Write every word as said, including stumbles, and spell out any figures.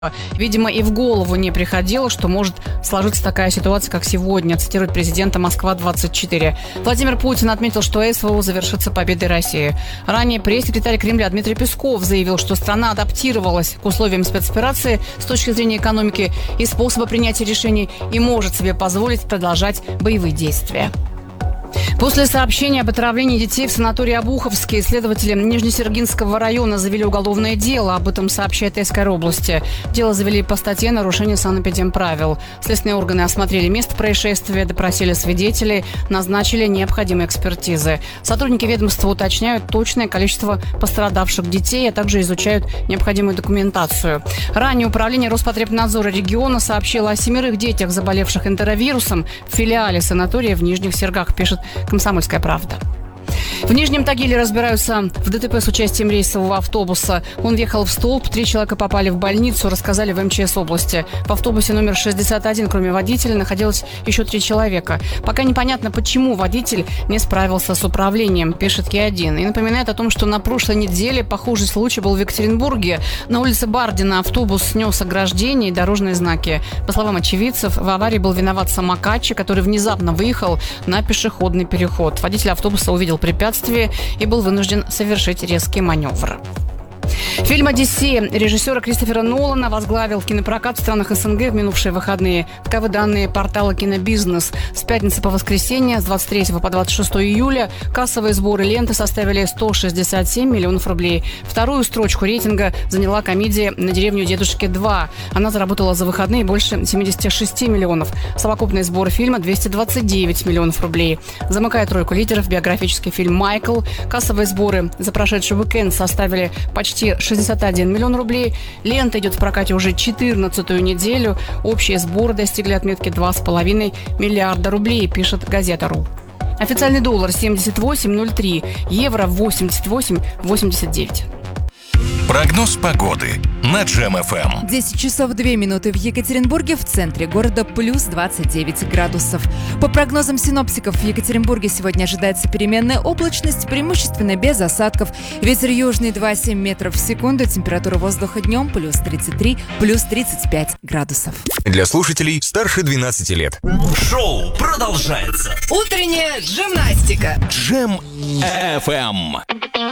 Видимо, и в голову не приходило, что может сложиться такая ситуация, как сегодня, цитирует президента Москва двадцать четыре. Владимир Путин отметил, что СВО завершится победой России. Ранее пресс-секретарь Кремля Дмитрий Песков заявил, что страна адаптировалась к условиям спецоперации с точки зрения экономики и способа принятия решений и может себе позволить продолжать боевые действия. После сообщения об отравлении детей в санатории Обуховске следователи Нижнесергинского района завели уголовное дело. Об этом сообщает СКР области. Дело завели по статье «Нарушение санэпидемправил». Следственные органы осмотрели место происшествия, допросили свидетелей, назначили необходимые экспертизы. Сотрудники ведомства уточняют точное количество пострадавших детей, а также изучают необходимую документацию. Ранее управление Роспотребнадзора региона сообщило о семерых детях, заболевших энтеровирусом в филиале санатория в Нижних Сергах, пишет «Комсомольская правда». В Нижнем Тагиле разбираются в ДТП с участием рейсового автобуса. Он въехал в столб, три человека попали в больницу, рассказали в эм че эс области. В автобусе номер шестьдесят один, кроме водителя, находилось еще три человека. Пока непонятно, почему водитель не справился с управлением, пишет Ки один. И напоминает о том, что на прошлой неделе похожий случай был в Екатеринбурге. На улице Бардина автобус снес ограждение и дорожные знаки. По словам очевидцев, в аварии был виноват самокатчик, который внезапно выехал на пешеходный переход. Водитель автобуса увидел препятствие и был вынужден совершить резкий маневр. Фильм «Одиссея» режиссера Кристофера Нолана возглавил кинопрокат в странах СНГ в минувшие выходные. Таковы данные портала «Кинобизнес». С пятницы по воскресенье, с двадцать третьего по двадцать шестое июля, кассовые сборы ленты составили сто шестьдесят семь миллионов рублей. Вторую строчку рейтинга заняла комедия «На деревню дедушки два». Она заработала за выходные больше семьдесят шесть миллионов. Совокупные сборы фильма двести двадцать девять миллионов рублей. Замыкая тройку лидеров биографический фильм «Майкл». Кассовые сборы за прошедший уикенд составили почти шестьдесят один миллион рублей. Лента идет в прокате уже четырнадцатую неделю. Общие сборы достигли отметки два с половиной миллиарда рублей, пишет Газета.ру. Официальный доллар семьдесят восемь ноль три, евро восемьдесят восемь восемьдесят девять. Прогноз погоды на Джем эф эм. десять часов две минуты в Екатеринбурге, в центре города плюс двадцать девять градусов. По прогнозам синоптиков, в Екатеринбурге сегодня ожидается переменная облачность, преимущественно без осадков. Ветер южный два целых семь метров в секунду, температура воздуха днем плюс тридцать три, плюс тридцать пять градусов. Для слушателей старше двенадцати лет. Шоу продолжается. Утренняя гимнастика. Джем эф эм.